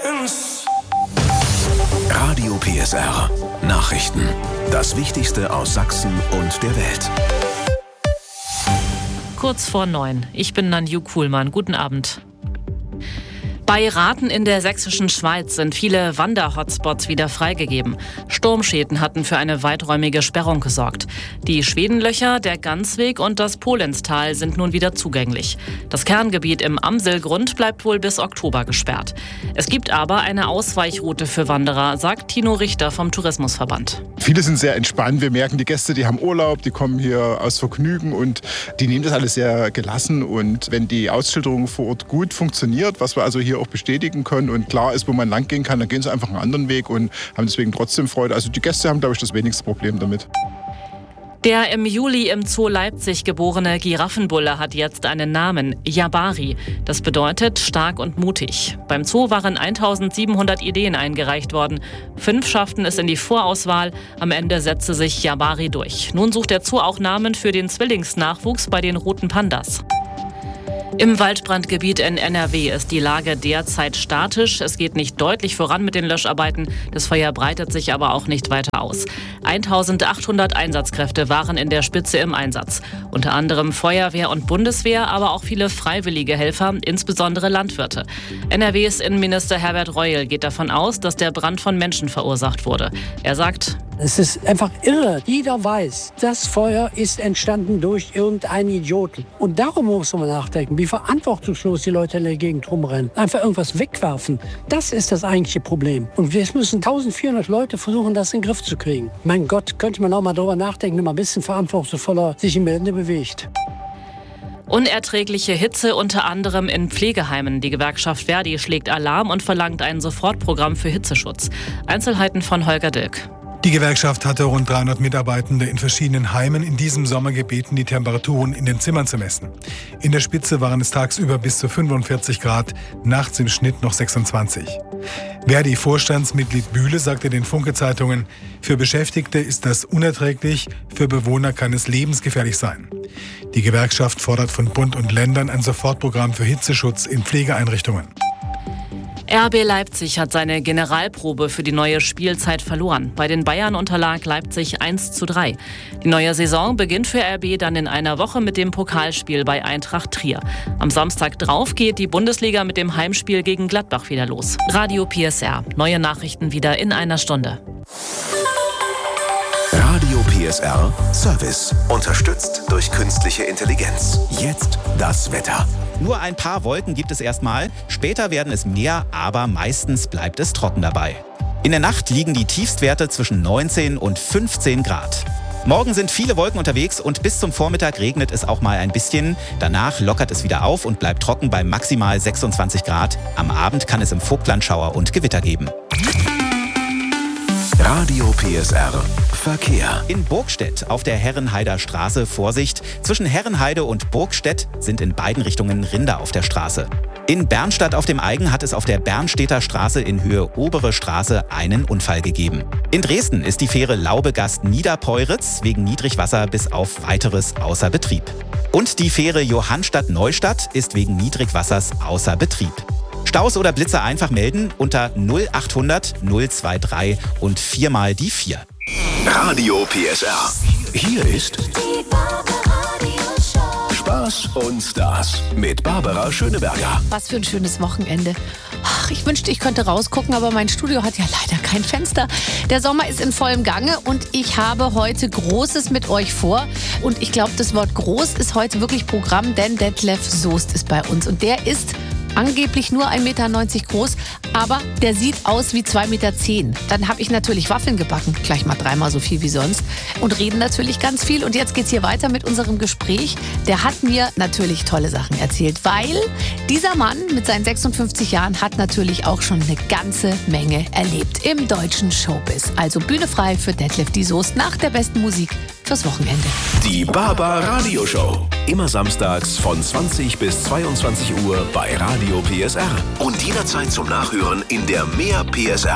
Radio PSR. Nachrichten. Das Wichtigste aus Sachsen und der Welt. Kurz vor 9. Ich bin Nanju Kuhlmann. Guten Abend. Bei Rathen in der sächsischen Schweiz sind viele Wander-Hotspots wieder freigegeben. Sturmschäden hatten für eine weiträumige Sperrung gesorgt. Die Schwedenlöcher, der Gansweg und das Polenstal sind nun wieder zugänglich. Das Kerngebiet im Amselgrund bleibt wohl bis Oktober gesperrt. Es gibt aber eine Ausweichroute für Wanderer, sagt Tino Richter vom Tourismusverband. Viele sind sehr entspannt. Wir merken, die Gäste, die haben Urlaub, die kommen hier aus Vergnügen und die nehmen das alles sehr gelassen. Und wenn die Ausschilderung vor Ort gut funktioniert, was wir also hier auch bestätigen können und klar ist, wo man lang gehen kann, dann gehen sie einfach einen anderen Weg und haben deswegen trotzdem Freude. Also die Gäste haben, glaube ich, das wenigste Problem damit. Der im Juli im Zoo Leipzig geborene Giraffenbulle hat jetzt einen Namen, Jabari. Das bedeutet stark und mutig. Beim Zoo waren 1700 Ideen eingereicht worden. 5 schafften es in die Vorauswahl. Am Ende setzte sich Jabari durch. Nun sucht der Zoo auch Namen für den Zwillingsnachwuchs bei den roten Pandas. Im Waldbrandgebiet in NRW ist die Lage derzeit statisch. Es geht nicht deutlich voran mit den Löscharbeiten. Das Feuer breitet sich aber auch nicht weiter aus. 1800 Einsatzkräfte waren in der Spitze im Einsatz. Unter anderem Feuerwehr und Bundeswehr, aber auch viele freiwillige Helfer, insbesondere Landwirte. NRWs Innenminister Herbert Reul geht davon aus, dass der Brand von Menschen verursacht wurde. Er sagt: Es ist einfach irre. Jeder weiß, das Feuer ist entstanden durch irgendeinen Idioten. Und darum muss man nachdenken, wie verantwortungslos die Leute in der Gegend rumrennen. Einfach irgendwas wegwerfen. Das ist das eigentliche Problem. Und wir müssen 1400 Leute versuchen, das in den Griff zu kriegen. Mein Gott, könnte man auch mal darüber nachdenken, wenn man ein bisschen verantwortungsvoller sich im Gelände bewegt. Unerträgliche Hitze unter anderem in Pflegeheimen. Die Gewerkschaft Verdi schlägt Alarm und verlangt ein Sofortprogramm für Hitzeschutz. Einzelheiten von Holger Dilk. Die Gewerkschaft hatte rund 300 Mitarbeitende in verschiedenen Heimen in diesem Sommer gebeten, die Temperaturen in den Zimmern zu messen. In der Spitze waren es tagsüber bis zu 45 Grad, nachts im Schnitt noch 26. Verdi-Vorstandsmitglied Bühle sagte den Funke-Zeitungen: Für Beschäftigte ist das unerträglich, für Bewohner kann es lebensgefährlich sein. Die Gewerkschaft fordert von Bund und Ländern ein Sofortprogramm für Hitzeschutz in Pflegeeinrichtungen. RB Leipzig hat seine Generalprobe für die neue Spielzeit verloren. Bei den Bayern unterlag Leipzig 1:3. Die neue Saison beginnt für RB dann in einer Woche mit dem Pokalspiel bei Eintracht Trier. Am Samstag drauf geht die Bundesliga mit dem Heimspiel gegen Gladbach wieder los. Radio PSR. Neue Nachrichten wieder in einer Stunde. Radio PSR Service. Unterstützt durch künstliche Intelligenz. Jetzt das Wetter. Nur ein paar Wolken gibt es erstmal. Später werden es mehr, aber meistens bleibt es trocken dabei. In der Nacht liegen die Tiefstwerte zwischen 19 und 15 Grad. Morgen sind viele Wolken unterwegs und bis zum Vormittag regnet es auch mal ein bisschen. Danach lockert es wieder auf und bleibt trocken bei maximal 26 Grad. Am Abend kann es im Vogtland Schauer und Gewitter geben. Radio PSR Verkehr. In Burgstedt auf der Herrenheider Straße Vorsicht. Zwischen Herrenheide und Burgstedt sind in beiden Richtungen Rinder auf der Straße. In Bernstadt auf dem Eigen hat es auf der Bernstädter Straße in Höhe Obere Straße einen Unfall gegeben. In Dresden ist die Fähre Laubegast-Niederpeuritz wegen Niedrigwasser bis auf Weiteres außer Betrieb. Und die Fähre Johannstadt-Neustadt ist wegen Niedrigwassers außer Betrieb. Staus oder Blitzer einfach melden unter 0800 023 und 4 mal die 4. Radio PSR. Hier ist Spaß und Stars mit Barbara Schöneberger. Was für ein schönes Wochenende. Ach, ich wünschte, ich könnte rausgucken, aber mein Studio hat ja leider kein Fenster. Der Sommer ist in vollem Gange und ich habe heute Großes mit euch vor. Und ich glaube, das Wort groß ist heute wirklich Programm, denn Detlef Soest ist bei uns. Und der ist angeblich nur 1,90 Meter groß, aber der sieht aus wie 2,10 Meter. Dann habe ich natürlich Waffeln gebacken, gleich mal 3-mal so viel wie sonst und reden natürlich ganz viel. Und jetzt geht's hier weiter mit unserem Gespräch. Der hat mir natürlich tolle Sachen erzählt, weil dieser Mann mit seinen 56 Jahren hat natürlich auch schon eine ganze Menge erlebt im deutschen Showbiz. Also Bühne frei für Detlef Soest nach der besten Musik fürs Wochenende. Die Baba Radio Show. Immer samstags von 20 bis 22 Uhr bei Radio PSR. Und jederzeit zum Nachhören in der Mehr PSR